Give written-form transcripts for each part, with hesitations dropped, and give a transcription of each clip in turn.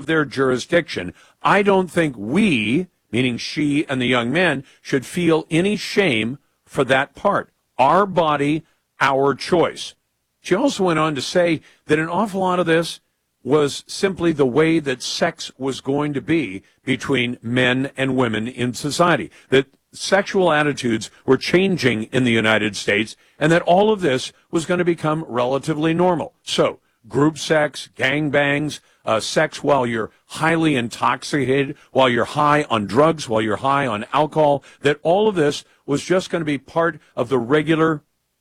of their jurisdiction, I don't think we, meaning she and the young men, should feel any shame for that part. Our body, our choice. She also went on to say that an awful lot of this was simply the way that sex was going to be between men and women in society, that sexual attitudes were changing in the United States, and that all of this was going to become relatively normal. So, group sex, gangbangs, sex while you're highly intoxicated, while you're high on drugs, while you're high on alcohol, that all of this was just going to be part of the regular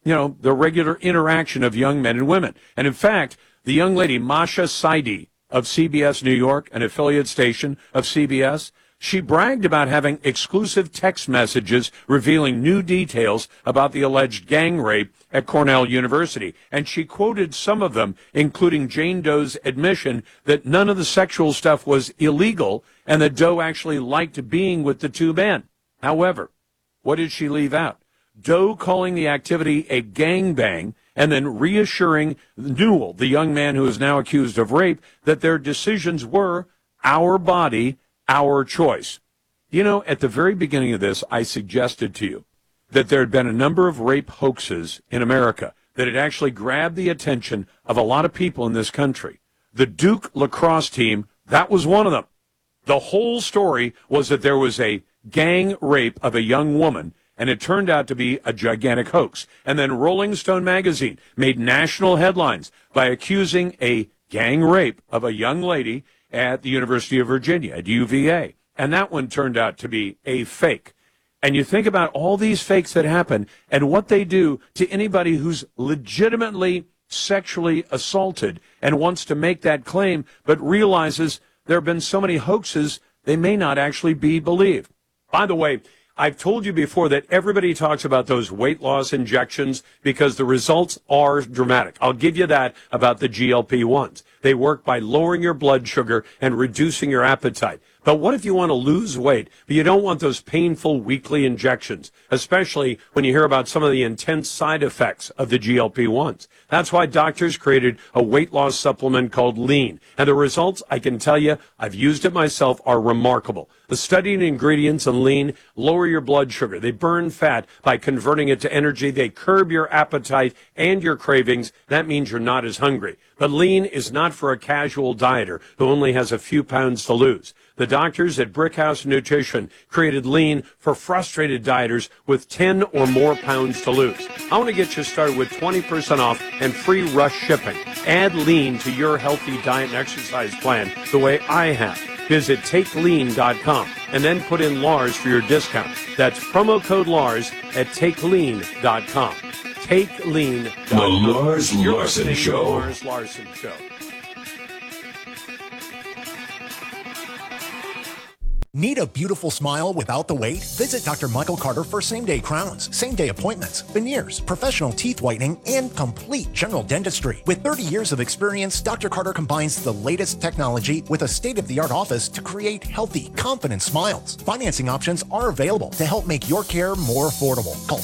interaction of young men and women. And in fact, the young lady, Masha Saidi of CBS New York, an affiliate station of CBS, she bragged about having exclusive text messages revealing new details about the alleged gang rape at Cornell University. And she quoted some of them, including Jane Doe's admission that none of the sexual stuff was illegal and that Doe actually liked being with the two men. However, what did she leave out? Doe calling the activity a gangbang and then reassuring Newell, the young man who is now accused of rape, that their decisions were our body, our choice. You know, at the very beginning of this, I suggested to you that there had been a number of rape hoaxes in America that had actually grabbed the attention of a lot of people in this country. The Duke lacrosse team, that was one of them. The whole story was that there was a gang rape of a young woman, and it turned out to be a gigantic hoax. And then Rolling Stone magazine made national headlines by accusing a gang rape of a young lady at the University of Virginia, at UVA. And that one turned out to be a fake. And you think about all these fakes that happen and what they do to anybody who's legitimately sexually assaulted and wants to make that claim, but realizes there have been so many hoaxes, they may not actually be believed. By the way, I've told you before that everybody talks about those weight loss injections because the results are dramatic. I'll give you that about the GLP-1s. They work by lowering your blood sugar and reducing your appetite. But what if you want to lose weight, but you don't want those painful weekly injections, especially when you hear about some of the intense side effects of the GLP-1s? That's why doctors created a weight loss supplement called Lean. And the results, I can tell you, I've used it myself, are remarkable. The studied ingredients in Lean lower your blood sugar. They burn fat by converting it to energy. They curb your appetite and your cravings. That means you're not as hungry. But Lean is not for a casual dieter who only has a few pounds to lose. The doctors at Brickhouse Nutrition created Lean for frustrated dieters with 10 or more pounds to lose. I want to get you started with 20% off and free rush shipping. Add Lean to your healthy diet and exercise plan the way I have. Visit TakeLean.com and then put in Lars for your discount. That's promo code Lars at TakeLean.com. TakeLean.com. The Lars Larson Show. The Lars Larson Show. Need a beautiful smile without the wait? Visit Dr. Michael Carter for same-day crowns, same-day appointments, veneers, professional teeth whitening, and complete general dentistry. With 30 years of experience, Dr. Carter combines the latest technology with a state-of-the-art office to create healthy, confident smiles. Financing options are available to help make your care more affordable. Call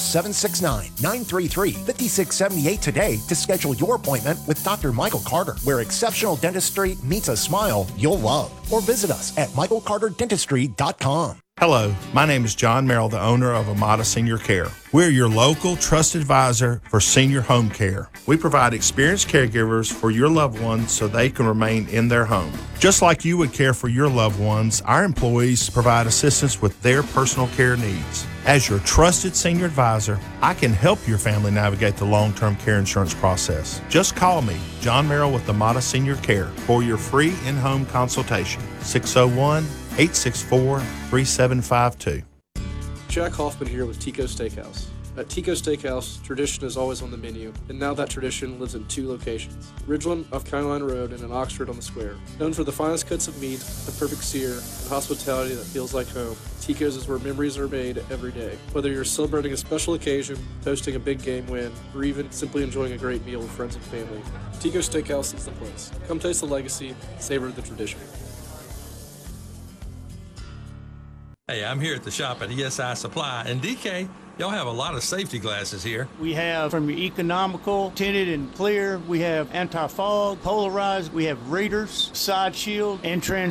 769-933-5678 today to schedule your appointment with Dr. Michael Carter, where exceptional dentistry meets a smile you'll love. Or visit us at michaelcarterdentistry.com. Hello, my name is John Merrill, the owner of Amada Senior Care. We're your local trusted advisor for senior home care. We provide experienced caregivers for your loved ones so they can remain in their home. Just like you would care for your loved ones, our employees provide assistance with their personal care needs. As your trusted senior advisor, I can help your family navigate the long-term care insurance process. Just call me, John Merrill with Amada Senior Care, for your free in-home consultation. 601-864-3752. Jack Hoffman here with Tico Steakhouse. At Tico Steakhouse, tradition is always on the menu, and now that tradition lives in two locations, Ridgeland off County Line Road and in Oxford on the Square. Known for the finest cuts of meat, the perfect sear, and hospitality that feels like home, Tico's is where memories are made every day. Whether you're celebrating a special occasion, hosting a big game win, or even simply enjoying a great meal with friends and family, Tico Steakhouse is the place. Come taste the legacy, savor the tradition. Hey, I'm here at the shop at ESI Supply, and DK, y'all have a lot of safety glasses here. We have from your economical, tinted and clear, we have anti-fog, polarized, we have readers, side shield, and